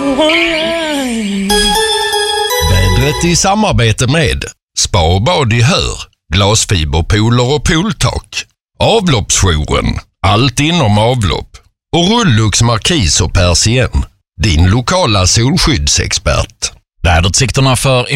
Vädret i samarbete med Spa och bad i Hör, glasfiberpooler och pooltak, Avloppsjouren, allt inom avlopp och Rullux Markis och Persien, din lokala solskyddsexpert. Väderutsikterna för